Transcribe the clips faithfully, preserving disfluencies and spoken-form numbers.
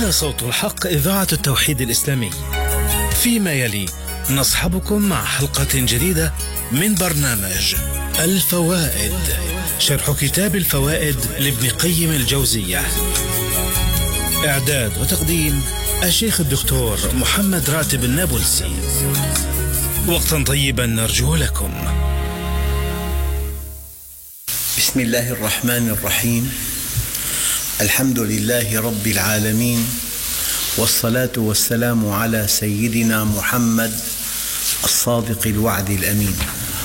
هنا صوت الحق، إذاعة التوحيد الإسلامي. فيما يلي نصحبكم مع حلقة جديدة من برنامج الفوائد، شرح كتاب الفوائد لابن قيم الجوزية. إعداد وتقديم الشيخ الدكتور محمد راتب النابلسي. وقتا طيبا نرجو لكم. بسم الله الرحمن الرحيم. الحمد لله رب العالمين، والصلاة والسلام على سيدنا محمد الصادق الوعد الأمين.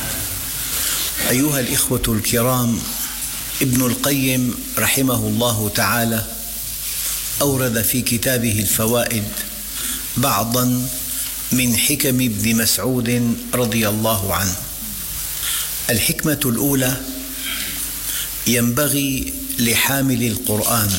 أيها الإخوة الكرام، ابن القيم رحمه الله تعالى أورد في كتابه الفوائد بعضا من حكم ابن مسعود رضي الله عنه. الحكمة الأولى: ينبغي لحامل القرآن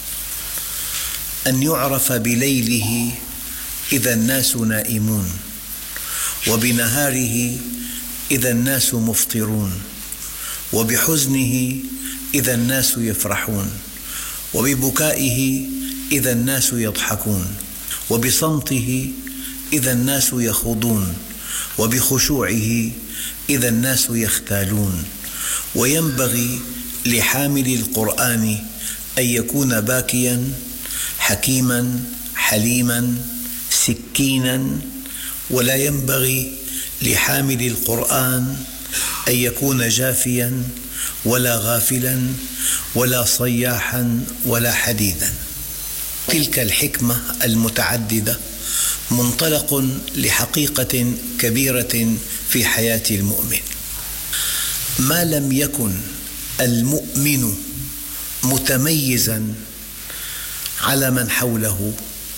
أن يعرف بليله إذا الناس نائمون، وبنهاره إذا الناس مفطرون، وبحزنه إذا الناس يفرحون، وببكائه إذا الناس يضحكون، وبصمته إذا الناس يخوضون، وبخشوعه إذا الناس يختالون. وينبغي لحامل القرآن أن يكون باكيا حكيما حليما سكينا، ولا ينبغي لحامل القرآن أن يكون جافيا ولا غافلا ولا صياحا ولا حديدا. تلك الحكمة المتعددة منطلق لحقيقة كبيرة في حياة المؤمن. ما لم يكن المؤمن متميزا على من حوله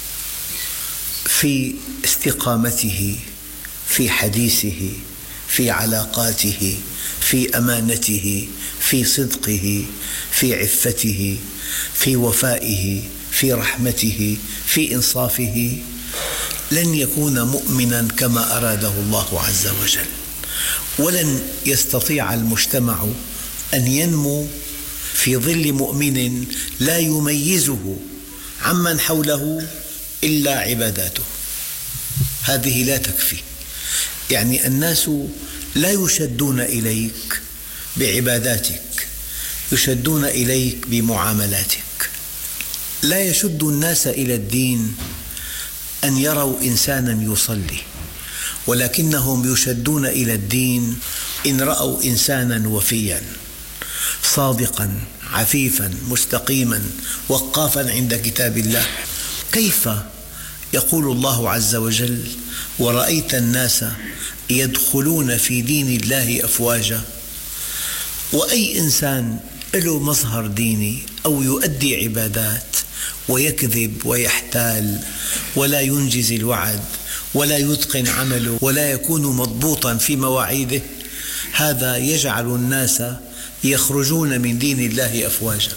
في استقامته، في حديثه، في علاقاته، في أمانته، في صدقه، في عفته، في وفائه، في رحمته، في إنصافه، لن يكون مؤمنا كما أراده الله عز وجل. ولن يستطيع المجتمع أن ينمو في ظل مؤمن لا يميزه عمن حوله إلا عباداته. هذه لا تكفي. يعني الناس لا يشدون إليك بعباداتك، يشدون إليك بمعاملاتك. لا يشد الناس إلى الدين أن يروا إنسانا يصلي، ولكنهم يشدون إلى الدين إن رأوا إنسانا وفيا صادقا عفيفا مستقيما وقافا عند كتاب الله. كيف يقول الله عز وجل: ورأيت الناس يدخلون في دين الله أفواجا؟ وأي إنسان له مظهر ديني أو يؤدي عبادات ويكذب ويحتال ولا ينجز الوعد ولا يتقن عمله ولا يكون مضبوطا في مواعيده، هذا يجعل الناس يخرجون من دين الله أفواجا.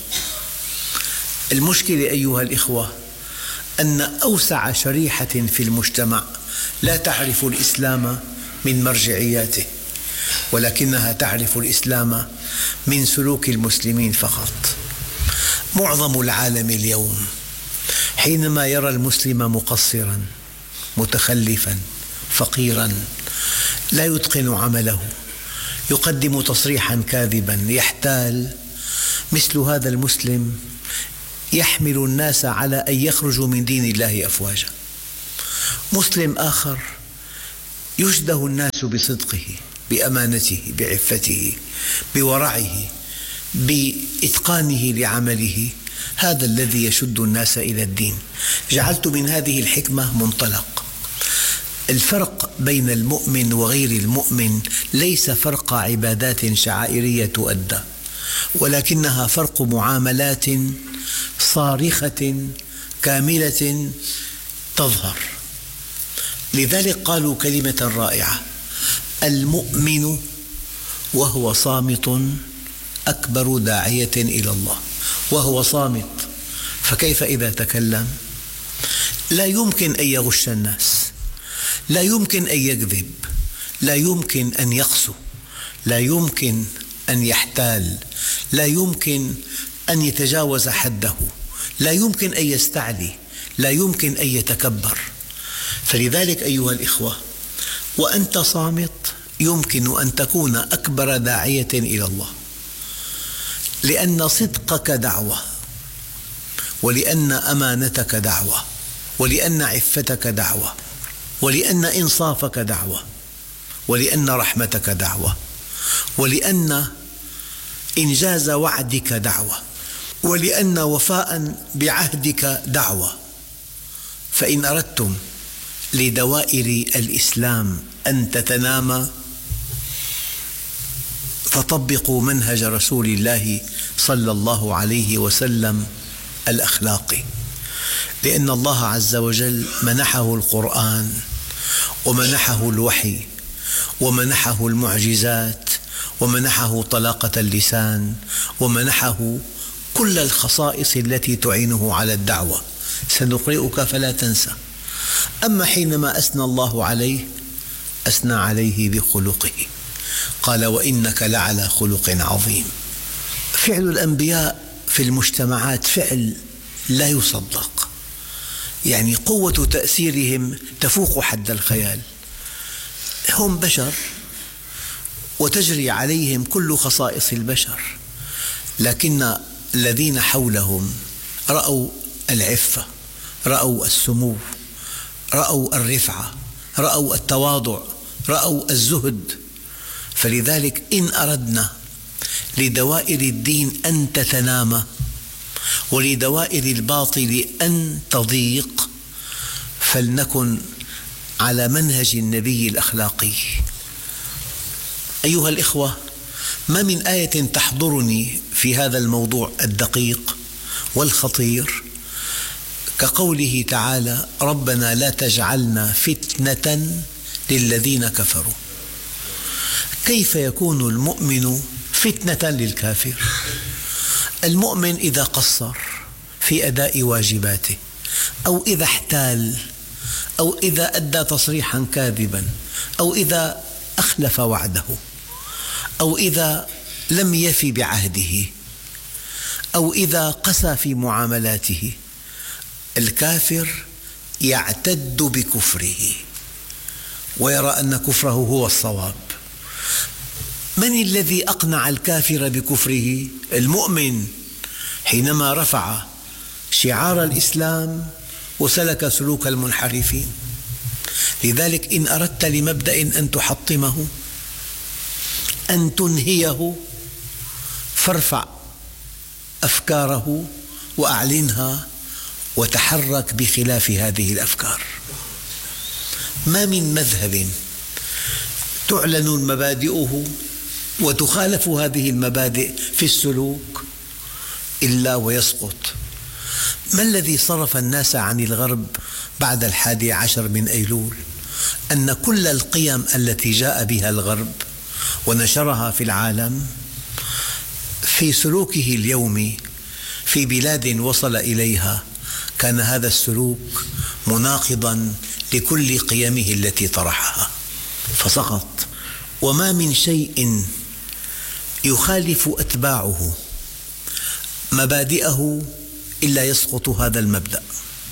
المشكلة أيها الإخوة أن أوسع شريحة في المجتمع لا تعرف الإسلام من مرجعياته، ولكنها تعرف الإسلام من سلوك المسلمين فقط. معظم العالم اليوم حينما يرى المسلم مقصرا متخلفا فقيرا لا يتقن عمله، يقدم تصريحا كاذبا، يحتال، مثل هذا المسلم يحمل الناس على أن يخرجوا من دين الله أفواجا. مسلم آخر يشده الناس بصدقه، بأمانته، بعفته، بورعه، بإتقانه لعمله، هذا الذي يشد الناس إلى الدين. جعلت من هذه الحكمة منطلق. الفرق بين المؤمن وغير المؤمن ليس فرق عبادات شعائرية تؤدى، ولكنها فرق معاملات صارخة كاملة تظهر. لذلك قالوا كلمة رائعة: المؤمن وهو صامت أكبر داعية إلى الله. وهو صامت، فكيف إذا تكلم؟ لا يمكن أن يغش الناس، لا يمكن أن يكذب، لا يمكن أن يقسو، لا يمكن أن يحتال، لا يمكن أن يتجاوز حده، لا يمكن أن يستعلي، لا يمكن أن يتكبر. فلذلك أيها الإخوة، وأنت صامت يمكن أن تكون أكبر داعية إلى الله، لأن صدقك دعوة، ولأن أمانتك دعوة، ولأن عفتك دعوة، ولأن إنصافك دعوة، ولأن رحمتك دعوة، ولأن إنجاز وعدك دعوة، ولأن وفاء بعهدك دعوة. فإن أردتم لدوائر الإسلام أن تتنامى فطبقوا منهج رسول الله صلى الله عليه وسلم الأخلاقي، لأن الله عز وجل منحه القرآن، ومنحه الوحي، ومنحه المعجزات، ومنحه طلاقة اللسان، ومنحه كل الخصائص التي تعينه على الدعوة. سنقرئك فلا تنسى. أما حينما أثنى الله عليه أثنى عليه بخلقه، قال: وإنك لعلى خلق عظيم. فعل الأنبياء في المجتمعات فعل لا يصدق، يعني قوة تأثيرهم تفوق حد الخيال. هم بشر وتجري عليهم كل خصائص البشر، لكن الذين حولهم رأوا العفة، رأوا السمو، رأوا الرفعة، رأوا التواضع، رأوا الزهد. فلذلك إن أردنا لدوائر الدين أن تتنامى ولدوائر الباطل أن تضيق، فلنكن على منهج النبي الأخلاقي. أيها الإخوة، ما من آية تحضرني في هذا الموضوع الدقيق والخطير كقوله تعالى: ربنا لا تجعلنا فتنة للذين كفروا. كيف يكون المؤمن فتنة للكافر؟ المؤمن إذا قصر في أداء واجباته، أو إذا احتال، أو إذا أدى تصريحا كاذبا، أو إذا أخلف وعده، أو إذا لم يفي بعهده، أو إذا قسى في معاملاته، الكافر يعتد بكفره ويرى أن كفره هو الصواب. من الذي أقنع الكافر بكفره؟ المؤمن، حينما رفع شعار الإسلام وسلك سلوك المنحرفين. لذلك إن أردت لمبدأ أن تحطمه، أن تنهيه، فارفع أفكاره وأعلنها وتحرك بخلاف هذه الأفكار. ما من مذهب تعلن مبادئه وتخالف هذه المبادئ في السلوك إلا ويسقط. ما الذي صرف الناس عن الغرب بعد الحادي عشر من أيلول؟ أن كل القيم التي جاء بها الغرب ونشرها في العالم في سلوكه اليومي في بلاد وصل إليها كان هذا السلوك مناقضا لكل قيمه التي طرحها فسقط. وما من شيء يخالف أتباعه مبادئه إلا يسقط هذا المبدأ.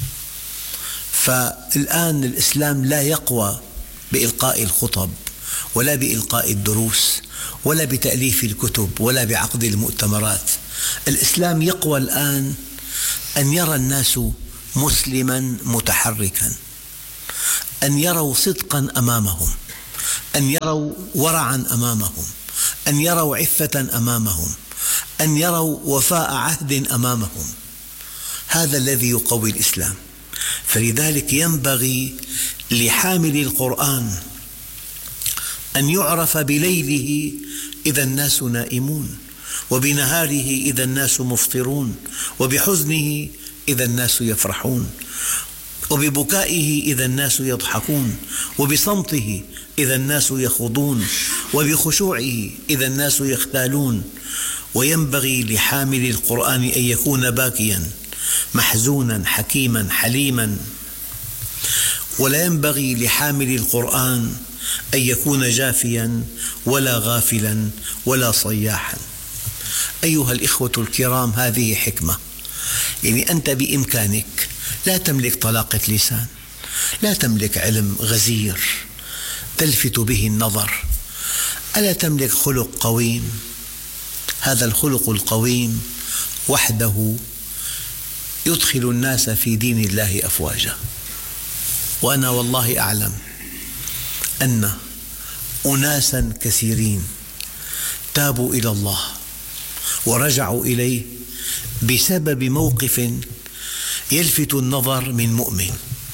فالآن الإسلام لا يقوى بإلقاء الخطب، ولا بإلقاء الدروس، ولا بتأليف الكتب، ولا بعقد المؤتمرات. الإسلام يقوى الآن أن يرى الناس مسلما متحركا، أن يروا صدقا أمامهم، أن يروا ورعا أمامهم، أن يروا عفة أمامهم، أن يروا وفاء عهد أمامهم. هذا الذي يقوي الإسلام. فلذلك ينبغي لحامل القرآن أن يعرف بليله إذا الناس نائمون، وبنهاره إذا الناس مفطرون، وبحزنه إذا الناس يفرحون، وببكائه إذا الناس يضحكون، وبصمته إذا الناس يخوضون، وبخشوعه إذا الناس يختالون. وينبغي لحامل القرآن أن يكون باكيا محزونا حكيما حليما، ولا ينبغي لحامل القرآن أن يكون جافيا ولا غافلا ولا صياحا. أيها الإخوة الكرام، هذه حكمة. يعني أنت بإمكانك لا تملك طلاقة لسان، لا تملك علم غزير تلفت به النظر، ألا تملك خلق قويم. هذا الخلق القويم وحده يدخل الناس في دين الله أفواجا. وأنا والله أعلم أن أناسا كثيرين تابوا إلى الله ورجعوا إليه بسبب موقف يلفت النظر من مؤمن.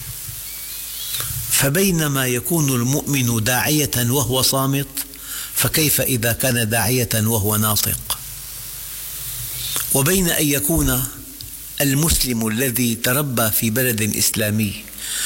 فبينما يكون المؤمن داعية وهو صامت، فكيف إذا كان داعية وهو ناطق؟ وبين أن يكون المسلم الذي تربى في بلد إسلامي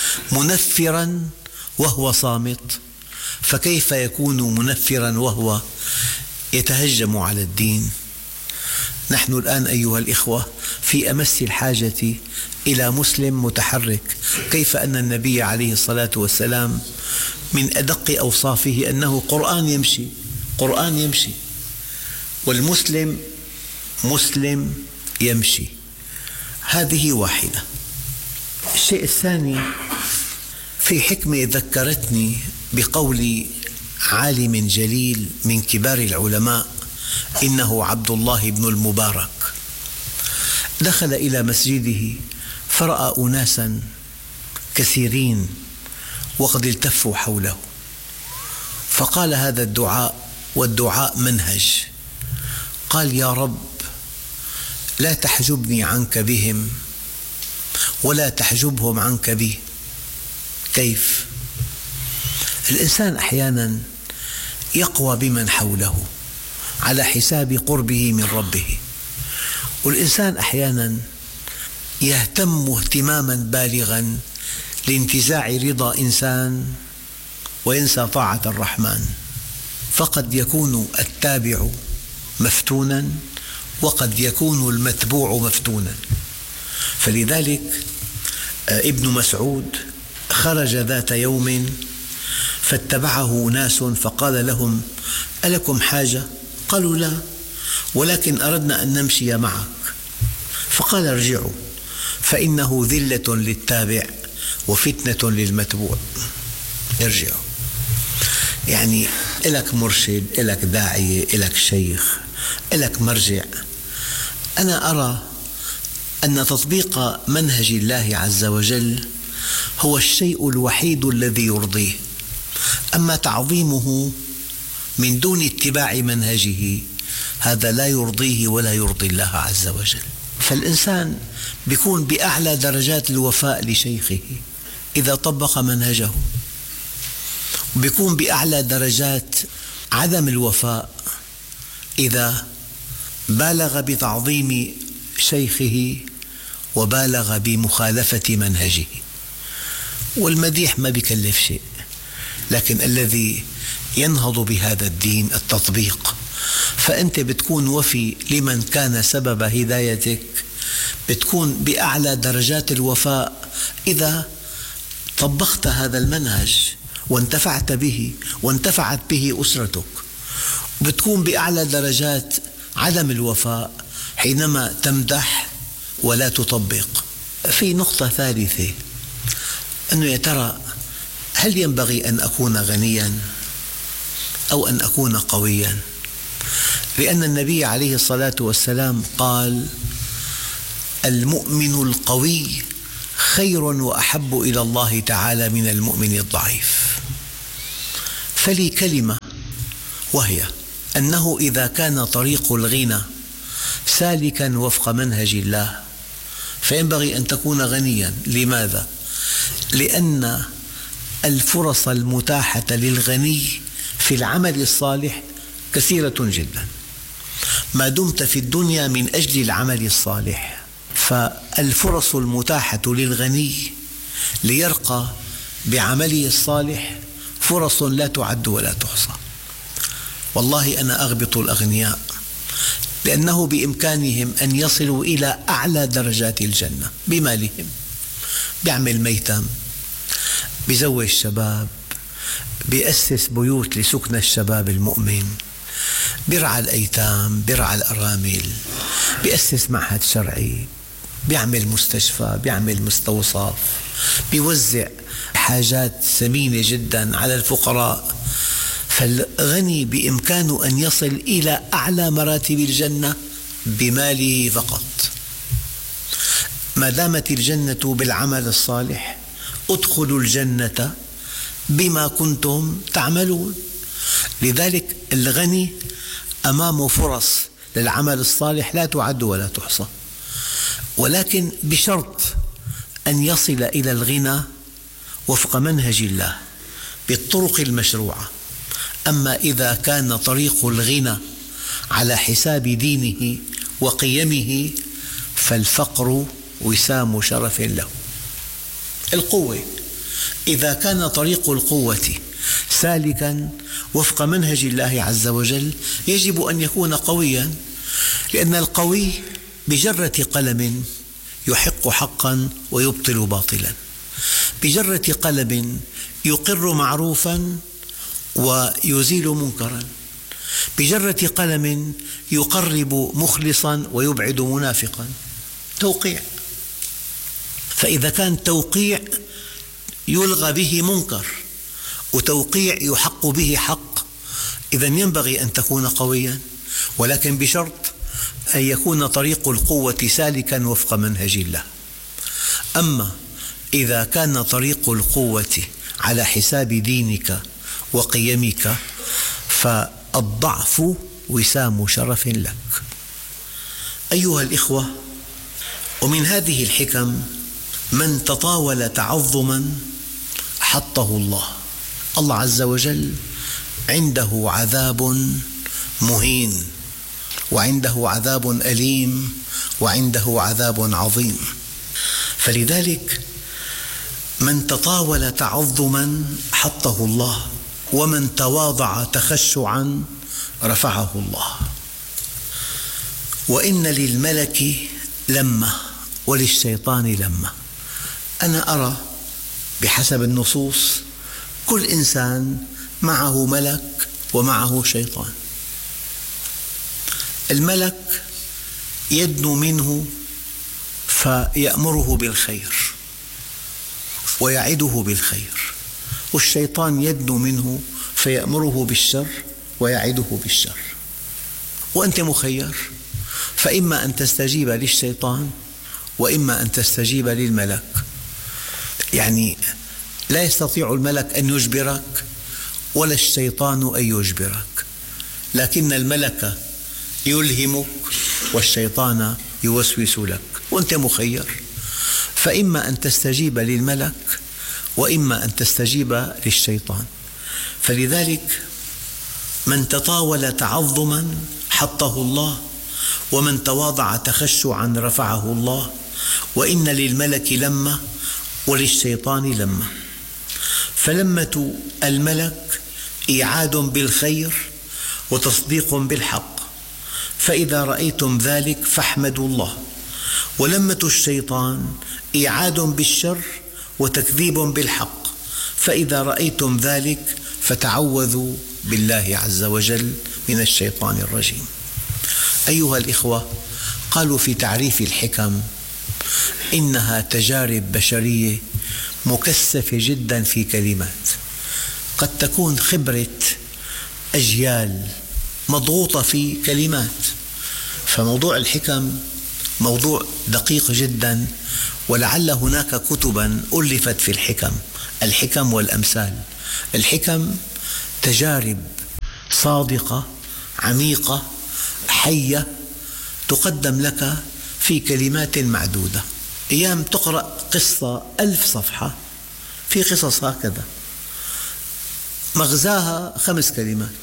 منفرا وهو صامت، فكيف يكون منفرا وهو يتهجم على الدين؟ نحن الآن أيها الإخوة في أمس الحاجة إلى مسلم متحرك. كيف أن النبي عليه الصلاة والسلام من أدق أوصافه أنه قرآن يمشي، قرآن يمشي، والمسلم مسلم يمشي. هذه واحدة. الشيء الثاني، في حكمة ذكرتني بقول عالم جليل من كبار العلماء، إنه عبد الله بن المبارك، دخل إلى مسجده فرأى أناسا كثيرين وقد التفوا حوله، فقال هذا الدعاء، والدعاء منهج، قال: يا رب لا تحجبني عنك بهم ولا تحجبهم عنك بي. كيف؟ الإنسان أحيانا يقوى بمن حوله على حساب قربه من ربه، والإنسان أحيانا يهتم اهتماما بالغا لانتزاع رضا إنسان وينسى طاعة الرحمن، فقد يكون التابع مفتونا وقد يكون المتبوع مفتونا. فلذلك ابن مسعود خرج ذات يوم فاتبعه ناس فقال لهم: ألكم حاجة؟ قالوا: لا، ولكن أردنا أن نمشي معك. فقال: ارجعوا فإنه ذلة للتابع وفتنة للمتبوع. ارجعوا، يعني إلك مرشد، إلك داعية، إلك شيخ، إلك مرجع. أنا أرى أن تطبيق منهج الله عز وجل هو الشيء الوحيد الذي يرضيه، أما تعظيمه من دون اتباع منهجه هذا لا يرضيه ولا يرضي الله عز وجل. فالإنسان يكون بأعلى درجات الوفاء لشيخه إذا طبق منهجه، ويكون بأعلى درجات عدم الوفاء إذا بالغ بتعظيم شيخه وبالغ بمخالفة منهجه. والمديح ما بيكلف شيء، لكن الذي ينهض بهذا الدين التطبيق. فأنت بتكون وفي لمن كان سبب هدايتك، بتكون بأعلى درجات الوفاء إذا طبقت هذا المنهج وانتفعت به وانتفعت به أسرتك، بتكون بأعلى درجات عدم الوفاء حينما تمدح ولا تطبق. في نقطة ثالثة، أنه يا ترى هل ينبغي أن أكون غنيا أو أن أكون قويا؟ لأن النبي عليه الصلاة والسلام قال: المؤمن القوي خير وأحب إلى الله تعالى من المؤمن الضعيف. فلي كلمة، وهي أنه إذا كان طريق الغنى سالكا وفق منهج الله فينبغي أن تكون غنيا. لماذا؟ لأن الفرص المتاحة للغني في العمل الصالح كثيرة جدا، ما دمت في الدنيا من أجل العمل الصالح. فالفرص المتاحة للغني ليرقى بعمله الصالح فرص لا تعد ولا تحصى. والله أنا أغبط الأغنياء لأنه بإمكانهم أن يصلوا إلى أعلى درجات الجنة بمالهم، بيعمل ميتم، بيزوج الشباب، بيأسس بيوت لسكن الشباب المؤمن، بيرعى الأيتام، بيرعى الأرامل، بيأسس معهد شرعي، بيعمل مستشفى، بيعمل مستوصف، بيوزع حاجات ثمينة جدا على الفقراء. فالغني بإمكانه أن يصل إلى أعلى مراتب الجنة بماله فقط. ما دامت الجنة بالعمل الصالح، ادخلوا الجنة بما كنتم تعملون. لذلك الغني أمامه فرص للعمل الصالح لا تعد ولا تحصى، ولكن بشرط أن يصل إلى الغنى وفق منهج الله بالطرق المشروعة. أما إذا كان طريق الغنى على حساب دينه وقيمه فالفقر وسام شرف له. القوة، إذا كان طريق القوة سالكا وفق منهج الله عز وجل يجب أن يكون قويا، لأن القوي بجرة قلم يحق حقا ويبطل باطلا، بجرة قلم يقر معروفا ويزيل منكرا، بجرة قلم يقرب مخلصا ويبعد منافقا. توقيع. فإذا كان توقيع يلغى به منكر وتوقيع يحق به حق، إذن ينبغي أن تكون قويا، ولكن بشرط أن يكون طريق القوة سالكا وفق منهج الله. أما إذا كان طريق القوة على حساب دينك وقيمك فالضعف وسام شرف لك. أيها الإخوة، ومن هذه الحكم من تطاول تعظما حطه الله. الله عز وجل عنده عذاب مهين، وعنده عذاب أليم، وعنده عذاب عظيم. فلذلك من تطاول تعظما حطه الله، ومن تواضع تخشعا رفعه الله. وإن للملك لمة وللشيطان لمة. أنا أرى بحسب النصوص كل إنسان معه ملك ومعه شيطان. الملك يدنو منه فيأمره بالخير ويعده بالخير، والشيطان يدنو منه فيأمره بالشر ويعده بالشر. وأنت مخير، فإما أن تستجيب للشيطان وإما أن تستجيب للملك. يعني لا يستطيع الملك أن يجبرك ولا الشيطان أن يجبرك، لكن الملك يلهمك والشيطان يوسوس لك، وأنت مخير، فإما أن تستجيب للملك وإما أن تستجيب للشيطان. فلذلك من تطاول تعظما حطه الله، ومن تواضع تخشعا رفعه الله. وإن للملك لمة وللشيطان لمة. فلمة الملك إيعاد بالخير وتصديق بالحق، فإذا رأيتم ذلك فاحمدوا الله. ولمة الشيطان إيعاد بالشر وتكذيب بالحق، فإذا رأيتم ذلك فتعوذوا بالله عز وجل من الشيطان الرجيم. أيها الإخوة، قالوا في تعريف الحكم إنها تجارب بشرية مكثفة جدا في كلمات، قد تكون خبرة أجيال مضغوطة في كلمات. فموضوع الحكم موضوع دقيق جدا، ولعل هناك كتبا ألفت في الحكم، الحكم والأمثال. الحكم تجارب صادقة عميقة حية تقدم لك في كلمات معدودة. أيام تقرأ قصة ألف صفحة، في قصص هكذا مغزاها خمس كلمات.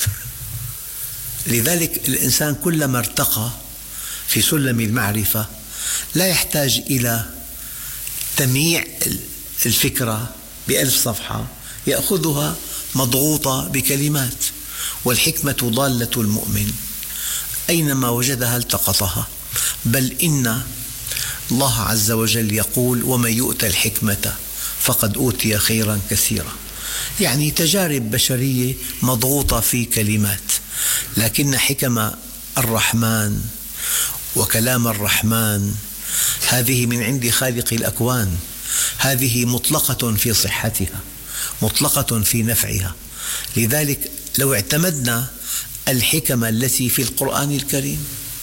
لذلك الإنسان كلما ارتقى في سلم المعرفة لا يحتاج إلى تمييع الفكرة بألف صفحة، يأخذها مضغوطة بكلمات. والحكمة ضالة المؤمن، أينما وجدها التقطها. بل إن الله عز وجل يقول ومن يؤت الحكمة فقد أوتي خيرا كثيرا. يعني تجارب بشرية مضغوطة في كلمات، لكن حكم الرحمن وكلام الرحمن هذه من عند خالق الأكوان، هذه مطلقة في صحتها، مطلقة في نفعها. لذلك لو اعتمدنا الحكم التي في القرآن الكريم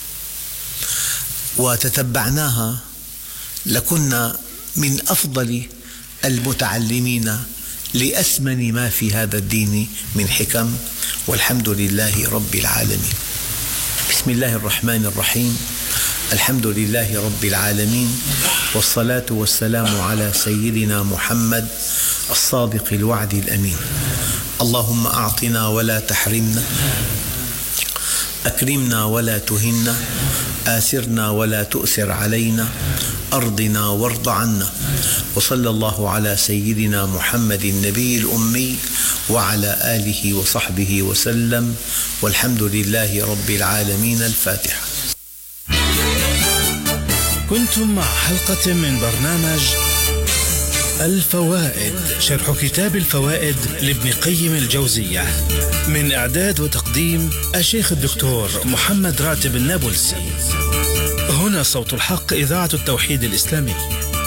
وتتبعناها لكنا من أفضل المتعلمين لأثمن ما في هذا الدين من حكم، والحمد لله رب العالمين. بسم الله الرحمن الرحيم، الحمد لله رب العالمين، والصلاة والسلام على سيدنا محمد الصادق الوعد الأمين. اللهم أعطنا ولا تحرمنا، أكرمنا ولا تهنا، آثرنا ولا تؤثر علينا، أرضنا وارض عنا. وصلى الله على سيدنا محمد النبي الأمي وعلى آله وصحبه وسلم، والحمد لله رب العالمين. الفاتحة. كنتم مع حلقة من برنامج الفوائد، شرح كتاب الفوائد لابن قيم الجوزية، من إعداد وتقديم الشيخ الدكتور محمد راتب النابلسي. هنا صوت الحق، إذاعة التوحيد الإسلامي.